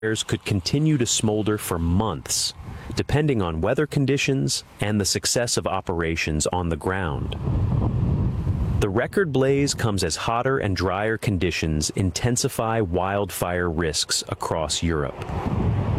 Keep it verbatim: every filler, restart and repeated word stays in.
fires could continue to smolder for months, depending on weather conditions and the success of operations on the ground. The record blaze comes as hotter and drier conditions intensify wildfire risks across Europe.